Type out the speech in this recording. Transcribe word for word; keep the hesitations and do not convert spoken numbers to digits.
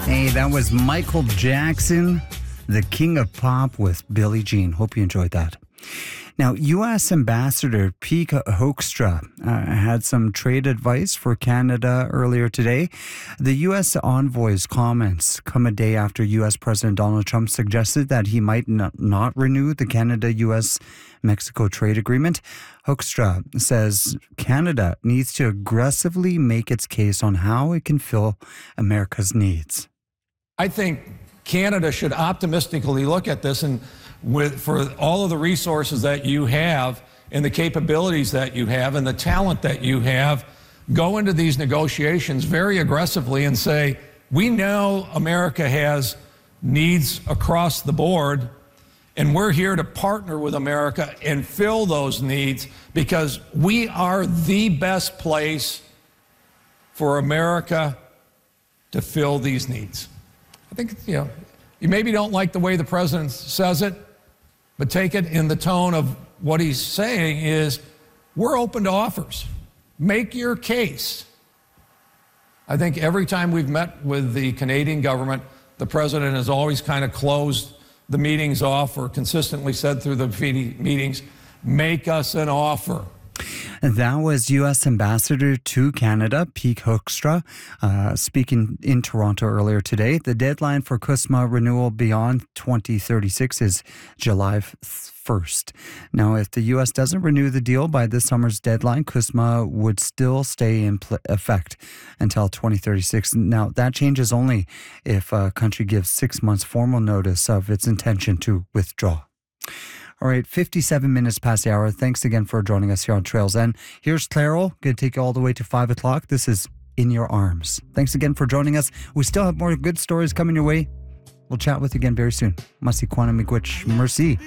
Hey, that was Michael Jackson, the king of pop with Billie Jean. Hope you enjoyed that. Now, U S. Ambassador Pete Hoekstra uh, had some trade advice for Canada earlier today. The U S envoy's comments come a day after U S. President Donald Trump suggested that he might not, not renew the Canada-U S. Mexico trade agreement. Hoekstra says Canada needs to aggressively make its case on how it can fill America's needs. I think Canada should optimistically look at this and with for all of the resources that you have and the capabilities that you have and the talent that you have, go into these negotiations very aggressively and say, we know America has needs across the board, and we're here to partner with America and fill those needs because we are the best place for America to fill these needs. I think, you know, you maybe don't like the way the president says it, but take it in the tone of what he's saying is, we're open to offers. Make your case. I think every time we've met with the Canadian government, the president has always kind of closed the meetings off or consistently said through the meetings, make us an offer. That was U S. Ambassador to Canada, Pete Hoekstra, uh, speaking in Toronto earlier today. The deadline for CUSMA renewal beyond twenty thirty-six is July first. Now, if the U S doesn't renew the deal by this summer's deadline, CUSMA would still stay in pl- effect until twenty thirty-six. Now, that changes only if a country gives six months formal notice of its intention to withdraw. All right, fifty-seven minutes past the hour. Thanks again for joining us here on Trails End. Here's Clairol, going to take you all the way to five o'clock. This is In Your Arms. Thanks again for joining us. We still have more good stories coming your way. We'll chat with you again very soon. Masi Kwana Miigwech. Merci.